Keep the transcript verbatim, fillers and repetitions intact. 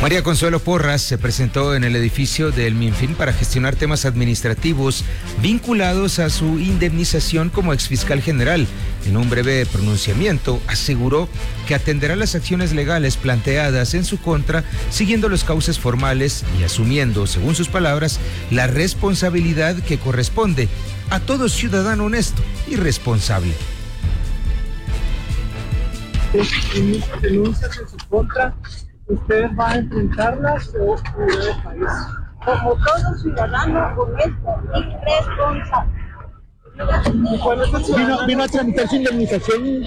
María Consuelo Porras se presentó en el edificio del Minfin para gestionar temas administrativos vinculados a su indemnización como exfiscal general. En un breve pronunciamiento aseguró que atenderá las acciones legales planteadas en su contra, siguiendo los cauces formales y asumiendo, según sus palabras, la responsabilidad que corresponde a todo ciudadano honesto y responsable. Denuncias en su contra, ¿usted va a enfrentarlas o huirá del país? Como todo ciudadano honesto y responsable. ¿Cuál es el ciudadano? ¿Vino, vino a tramitar su indemnización?